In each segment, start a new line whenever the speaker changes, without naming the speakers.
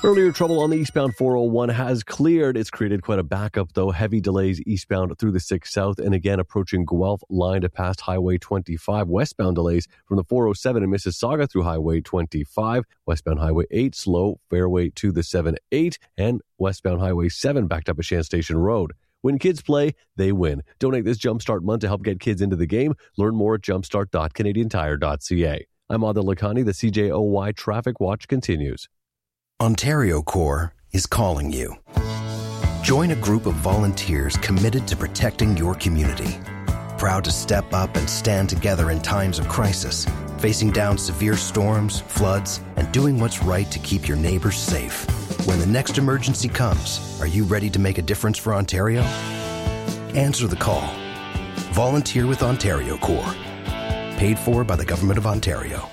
Earlier trouble on the eastbound 401 has cleared. It's created quite a backup, though. Heavy delays eastbound through the 6 South and again approaching Guelph, line to past Highway 25. Westbound delays from the 407 in Mississauga through Highway 25. Westbound Highway 8 slow, Fairway to the 7-8. And westbound Highway 7 backed up at Shan Station Road. When kids play, they win. Donate this Jumpstart month to help get kids into the game. Learn more at jumpstart.canadiantire.ca. I'm Adil Lakhani. The CJOY Traffic Watch continues.
Ontario Corps is calling you. Join a group of volunteers committed to protecting your community. Proud to step up and stand together in times of crisis, facing down severe storms, floods, and doing what's right to keep your neighbors safe. When the next emergency comes, are you ready to make a difference for Ontario? Answer the call. Volunteer with Ontario Corps. Paid for by the Government of Ontario.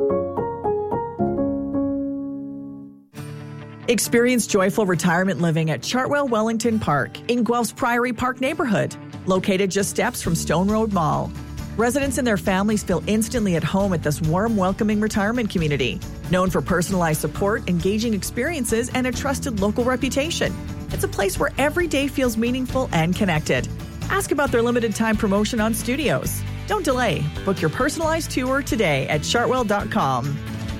Experience joyful retirement living at Chartwell Wellington Park in Guelph's Priory Park neighborhood, located just steps from Stone Road Mall. Residents and their families feel instantly at home at this warm, welcoming retirement community, known for personalized support, engaging experiences, and a trusted local reputation. It's a place where every day feels meaningful and connected. Ask about their limited time promotion on studios. Don't delay. Book your personalized tour today at chartwell.com.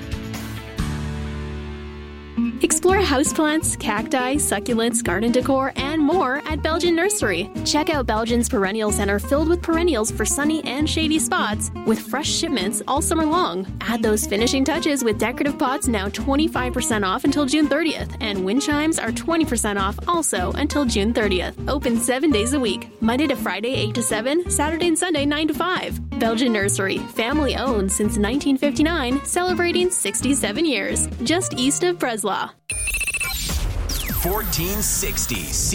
Explore houseplants, cacti, succulents, garden decor, and more at Belgian Nursery. Check out Belgian's perennial center filled with perennials for sunny and shady spots with fresh shipments all summer long. Add those finishing touches with decorative pots now 25% off until June 30th, and wind chimes are 20% off also until June 30th. Open 7 days a week, Monday to Friday 8 to 7, Saturday and Sunday 9 to 5. Belgian Nursery, family owned since 1959, celebrating 67 years, just east of Breslau.
1460